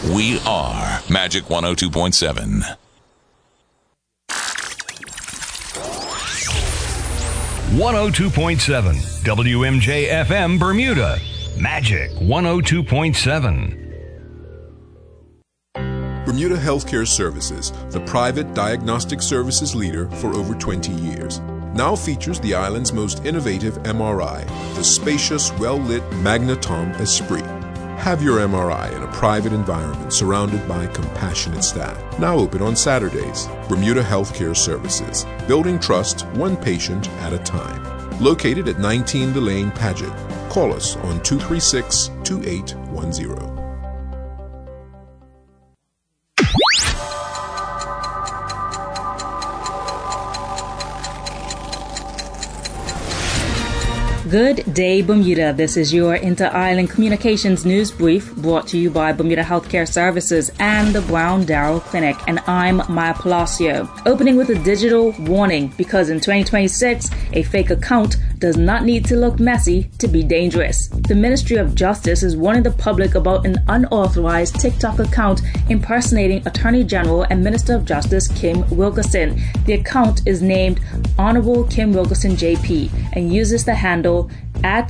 We are Magic 102.7. 102.7 WMJ FM Bermuda. Magic 102.7. Bermuda Healthcare Services, the private diagnostic services leader for over 20 years, now features the island's most innovative MRI, the spacious, well-lit Magnetom Esprit. Have your MRI in a private environment surrounded by compassionate staff. Now open on Saturdays. Bermuda Healthcare Services, building trust one patient at a time. Located at 19 Delane Paget. Call us on 236-2810. Good day, Bermuda. This is your Inter-Island Communications News Brief brought to you by Bermuda Healthcare Services and the Brown Darrow Clinic, and I'm Maya Palacio. Opening with a digital warning, because in 2026, a fake account does not need to look messy to be dangerous. The Ministry of Justice is warning the public about an unauthorized TikTok account impersonating Attorney General and Minister of Justice Kim Wilkerson. The account is named Honorable Kim Wilkerson JP and uses the handle at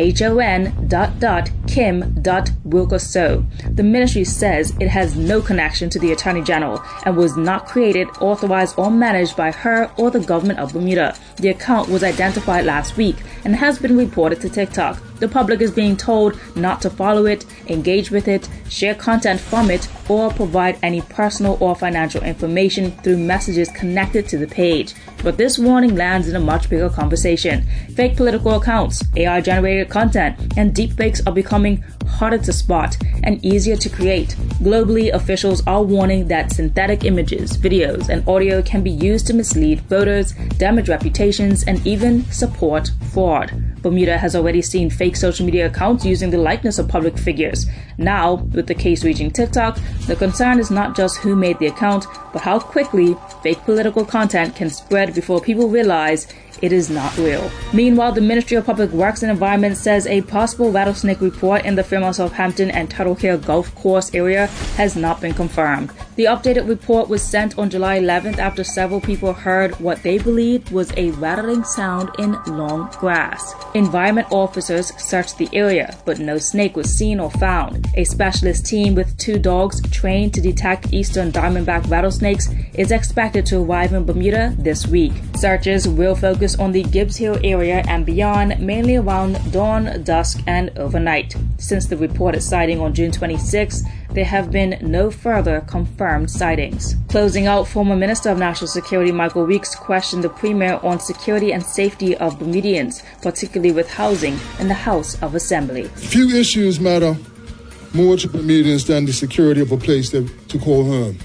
hon.kim.wilkerso. The ministry says it has no connection to the Attorney General and was not created, authorized, or managed by her or the government of Bermuda. The account was identified last week and has been reported to TikTok. The public is being told not to follow it, engage with it, share content from it, or provide any personal or financial information through messages connected to the page. But this warning lands in a much bigger conversation. Fake political accounts, AI-generated content, and deepfakes are becoming harder to spot and easier to create. Globally, officials are warning that synthetic images, videos, and audio can be used to mislead voters, damage reputations, and even support fraud. Bermuda has already seen fake social media accounts using the likeness of public figures. Now, with the case reaching TikTok, the concern is not just who made the account, but how quickly fake political content can spread before people realize it is not real. Meanwhile, the Ministry of Public Works and Environment says a possible rattlesnake report in the Fairmont Southampton and Turtle Care Golf Course area has not been confirmed. The updated report was sent on July 11th after several people heard what they believed was a rattling sound in long grass. Environment officers searched the area, but no snake was seen or found. A specialist team with 2 dogs trained to detect eastern diamondback rattlesnakes is expected to arrive in Bermuda this week. Searches will focus on the Gibbs Hill area and beyond, mainly around dawn, dusk, and overnight. Since the reported sighting on June 26, there have been no further confirmed sightings. Closing out, former Minister of National Security Michael Weeks questioned the Premier on security and safety of Bermudians, particularly with housing in the House of Assembly. Few issues matter more to Bermudians than the security of a place to call home.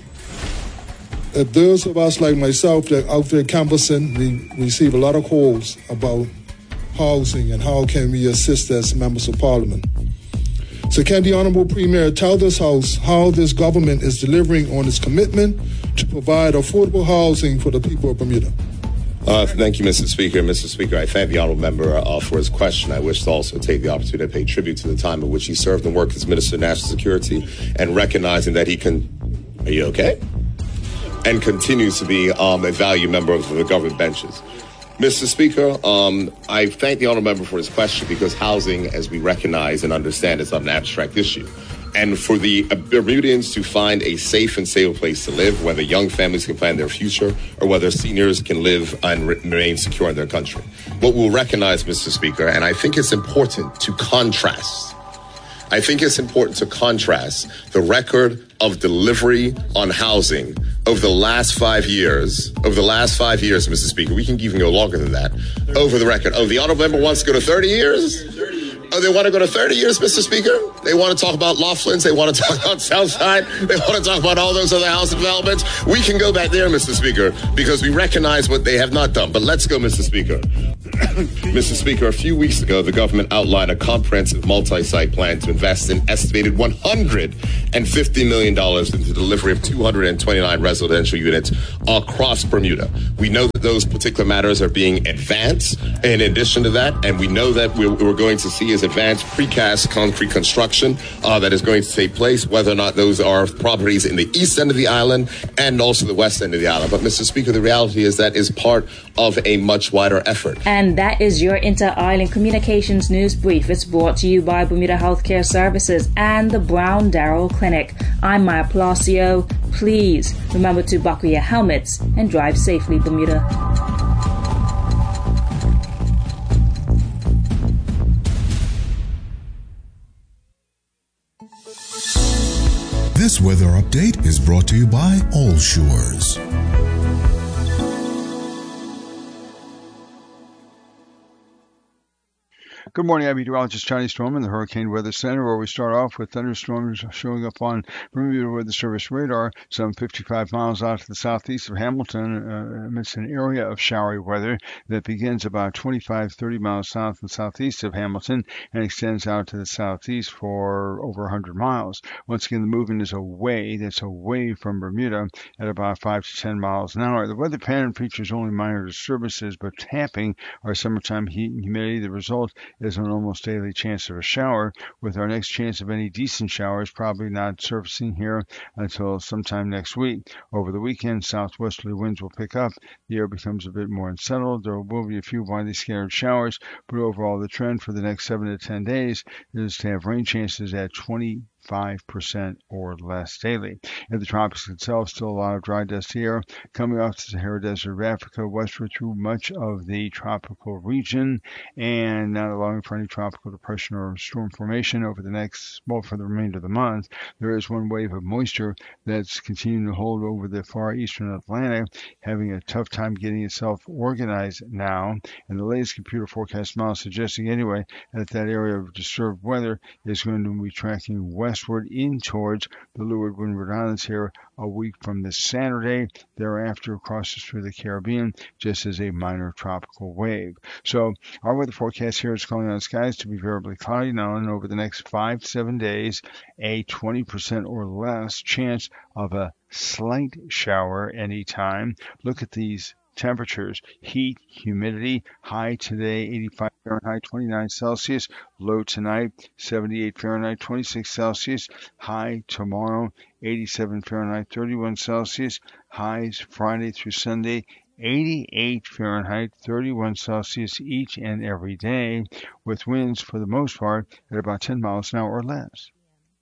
Those of us like myself that out there canvassing, we receive a lot of calls about housing and how can we assist as members of Parliament. So can the Honourable Premier tell this House how this government is delivering on its commitment to provide affordable housing for the people of Bermuda? Thank you, Mr. Speaker. Mr. Speaker, I thank the Honourable Member for his question. I wish to also take the opportunity to pay tribute to the time in which he served and worked as Minister of National Security, and recognizing that he can... Are you okay? And continues to be a valued member of the government benches. Mr. Speaker, I thank the Honourable Member for his question, because housing, as we recognize and understand, is not an abstract issue. And for the Bermudians to find a safe and stable place to live, whether young families can plan their future or whether seniors can live and remain secure in their country. What we'll recognize, Mr. Speaker, and I think it's important to contrast the record of delivery on housing over the last 5 years, Mr. Speaker. We can even go longer than that. Over the record. Oh, the Honourable Member wants to go to 30 years? Oh, they want to go to 30 years, Mr. Speaker? They want to talk about Laughlin's. They want to talk about Southside. They want to talk about all those other housing developments. We can go back there, Mr. Speaker, because we recognize what they have not done. But let's go, Mr. Speaker. Mr. Speaker, a few weeks ago, the government outlined a comprehensive multi-site plan to invest an estimated $150 million into the delivery of 229 residential units across Bermuda. We know that those particular matters are being advanced in addition to that, and we know that we're going to see is advanced precast concrete construction that is going to take place, whether or not those are properties in the east end of the island and also the west end of the island. But, Mr. Speaker, the reality is that is part of a much wider effort. And that is your Inter-Island Communications News Brief. It's brought to you by Bermuda Healthcare Services and the Brown Darrell Clinic. I'm Maya Palacio. Please remember to buckle your helmets and drive safely, Bermuda. This weather update is brought to you by All Shores. Good morning, I'm meteorologist Johnny Storm in the Hurricane Weather Center, where we start off with thunderstorms showing up on Bermuda Weather Service radar, some 55 miles out to the southeast of Hamilton, amidst an area of showery weather that begins about 25-30 miles south and southeast of Hamilton and extends out to the southeast for over 100 miles. Once again, the movement is away from Bermuda at about 5 to 10 miles an hour. The weather pattern features only minor disturbances, but tapping our summertime heat and humidity. The result is an almost daily chance of a shower, with our next chance of any decent showers probably not surfacing here until sometime next week. Over the weekend, southwesterly winds will pick up. The air becomes a bit more unsettled. There will be a few widely scattered showers, but overall the trend for the next 7 to 10 days is to have rain chances at 25% or less daily. In the tropics itself, still a lot of dry, dusty air coming off the Sahara Desert of Africa westward through much of the tropical region, and not allowing for any tropical depression or storm formation over for the remainder of the month. There is one wave of moisture that's continuing to hold over the far eastern Atlantic, having a tough time getting itself organized now, and the latest computer forecast model suggesting anyway that area of disturbed weather is going to be tracking westward in towards the Leeward Windward Islands here a week from this Saturday. Thereafter crosses through the Caribbean just as a minor tropical wave. So our weather forecast here is calling on skies to be variably cloudy now, and over the next 5 to 7 days, a 20% or less chance of a slight shower anytime. Look at these temperatures: heat, humidity, high today 85 Fahrenheit, 29 Celsius, low tonight 78 Fahrenheit, 26 Celsius, high tomorrow 87 Fahrenheit, 31 Celsius, highs Friday through Sunday 88 Fahrenheit, 31 Celsius each and every day, with winds for the most part at about 10 miles an hour or less.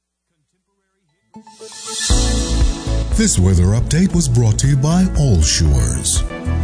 This weather update was brought to you by All Shores.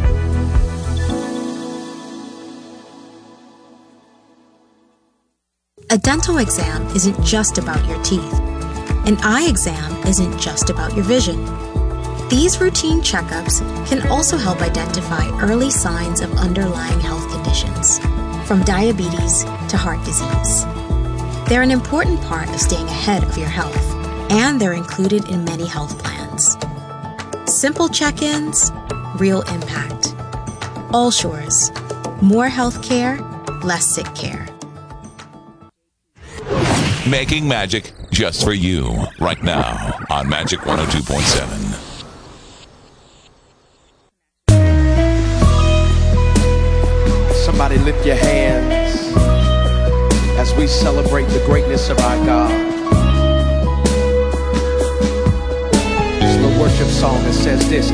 A dental exam isn't just about your teeth. An eye exam isn't just about your vision. These routine checkups can also help identify early signs of underlying health conditions, from diabetes to heart disease. They're an important part of staying ahead of your health, and they're included in many health plans. Simple check-ins, real impact. All Shores. More health care, less sick care. Making magic just for you right now on Magic 102.7. Somebody lift your hands as we celebrate the greatness of our God. It's a worship song that says this: